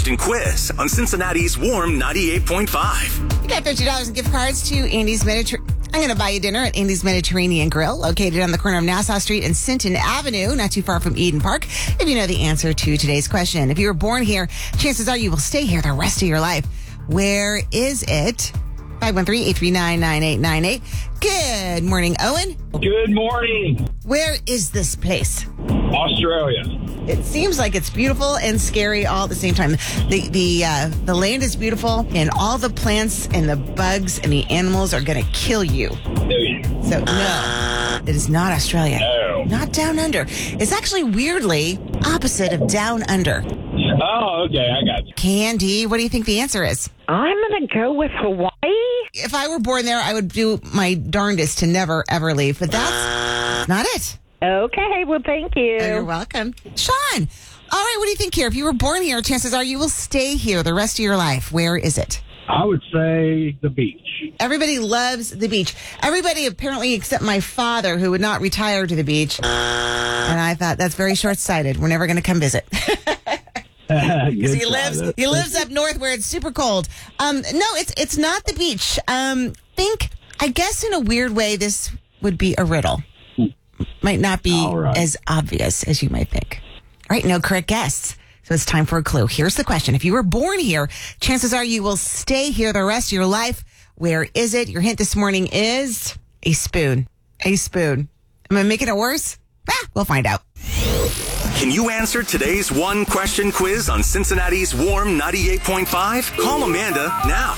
question quiz on Cincinnati's Warm 98.5. You got $50 in gift cards to Andy's Mediterranean. I'm going to buy you dinner at Andy's Mediterranean Grill, located on the corner of Nassau Street and Sinton Avenue, not too far from Eden Park, if you know the answer to today's question. If you were born here, chances are you will stay here the rest of your life. Where is it? 513-839-9898. Good morning, Owen. Good morning. Where is this place? Australia. It seems like it's beautiful and scary all at the same time. The land is beautiful, and all the plants and the bugs and the animals are going to kill you. So, no, it is not Australia. No. Not Down Under. It's actually weirdly opposite of Down Under. Oh, okay. I got you. Candy, what do you think the answer is? I'm going to go with Hawaii. If I were born there, I would do my darndest to never, ever leave. But that's not it. Okay, well, thank you. Oh, you're welcome. Sean, all right, what do you think here? If you were born here, chances are you will stay here the rest of your life. Where is it? I would say the beach. Everybody loves the beach. Everybody apparently except my father, who would not retire to the beach. And I thought, that's very short-sighted. We're never going to come visit. Because he lives up north where it's super cold. No, it's not the beach. I guess in a weird way, this would be a riddle. Might not be as obvious as you might think. All right, no correct guess. So it's time for a clue. Here's the question. If you were born here, chances are you will stay here the rest of your life. Where is it? Your hint this morning is a spoon. A spoon. Am I making it worse? We'll find out. Can you answer today's one question quiz on Cincinnati's Warm 98.5? Call Amanda now.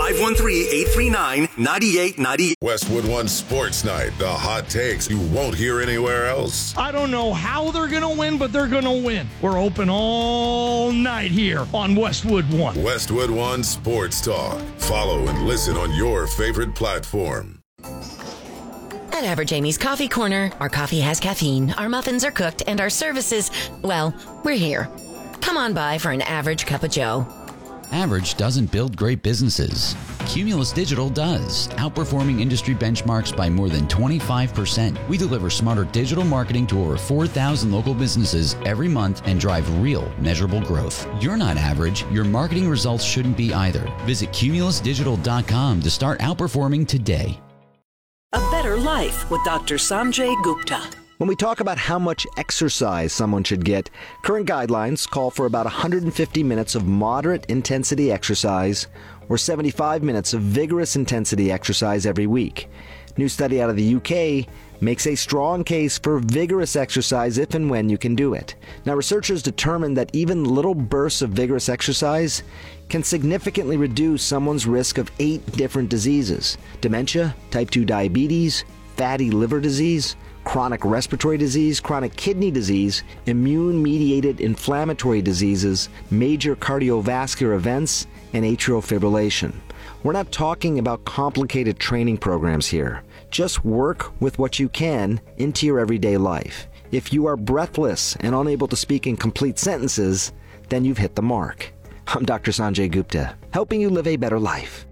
513-839-9898. Westwood One Sports Night. The hot takes you won't hear anywhere else. I don't know how they're going to win, but they're going to win. We're open all night here on Westwood One. Westwood One Sports Talk. Follow and listen on your favorite platform. At Average Amy's Coffee Corner, our coffee has caffeine, our muffins are cooked, and our services, well, we're here. Come on by for an average cup of joe. Average doesn't build great businesses. Cumulus Digital does, outperforming industry benchmarks by more than 25%. We deliver smarter digital marketing to over 4,000 local businesses every month and drive real, measurable growth. You're not average. Your marketing results shouldn't be either. Visit cumulusdigital.com to start outperforming today. A Better Life with Dr. Sanjay Gupta. When we talk about how much exercise someone should get, current guidelines call for about 150 minutes of moderate intensity exercise or 75 minutes of vigorous intensity exercise every week. New study out of the UK makes a strong case for vigorous exercise if and when you can do it. Now, researchers determined that even little bursts of vigorous exercise can significantly reduce someone's risk of 8 different diseases: dementia, type 2 diabetes, fatty liver disease, chronic respiratory disease, chronic kidney disease, immune-mediated inflammatory diseases, major cardiovascular events, and atrial fibrillation. We're not talking about complicated training programs here. Just work with what you can into your everyday life. If you are breathless and unable to speak in complete sentences, then you've hit the mark. I'm Dr. Sanjay Gupta, helping you live a better life.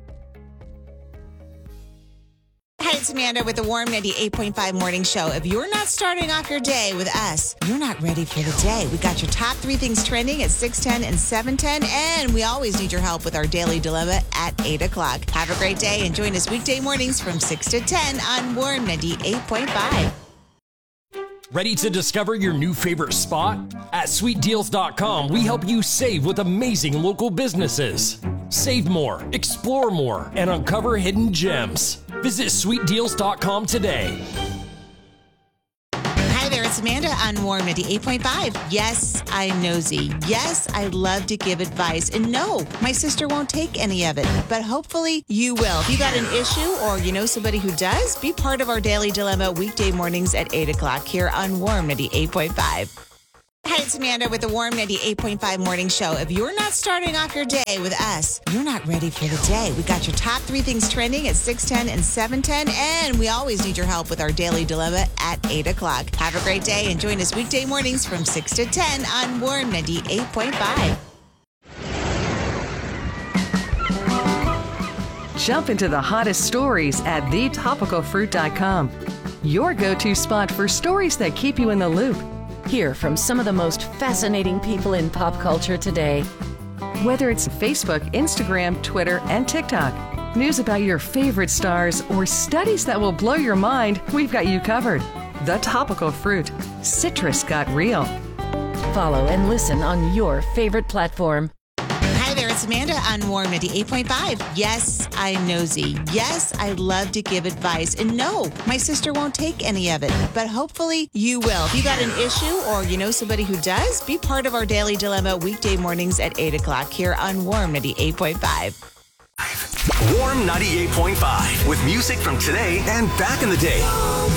Hi, it's Amanda with the Warm 98.5 Morning Show. If you're not starting off your day with us, you're not ready for the day. We got your top 3 things trending at 6:10 and 7:10, and we always need your help with our Daily Dilemma at 8 o'clock. Have a great day and join us weekday mornings from 6 to 10 on Warm 98.5. Ready to discover your new favorite spot? At sweetdeals.com, we help you save with amazing local businesses. Save more, explore more, and uncover hidden gems. Visit sweetdeals.com today. Hi there, it's Amanda on Warm 98.5. Yes, I'm nosy. Yes, I love to give advice. And no, my sister won't take any of it. But hopefully you will. If you got an issue or you know somebody who does, be part of our Daily Dilemma weekday mornings at 8 o'clock here on Warm 98.5. Hi, it's Amanda with the Warm 98.5 Morning Show. If you're not starting off your day with us, you're not ready for the day. We got your top 3 things trending at 6:10 and 7:10, and we always need your help with our Daily Dilemma at 8 o'clock. Have a great day and join us weekday mornings from 6 to 10 on Warm 98.5. Jump into the hottest stories at thetopicalfruit.com. Your go-to spot for stories that keep you in the loop. Hear from some of the most fascinating people in pop culture today. Whether it's Facebook, Instagram, Twitter, and TikTok, news about your favorite stars, or studies that will blow your mind, we've got you covered. The Topical Fruit. Citrus got real. Follow and listen on your favorite platform. Hi there, it's Amanda on Warm 98.5. Yes, I'm nosy. Yes, I love to give advice. And no, my sister won't take any of it. But hopefully you will. If you got an issue or you know somebody who does, be part of our Daily Dilemma weekday mornings at 8 o'clock here on Warm 98.5. Warm 98.5 with music from today and back in the day.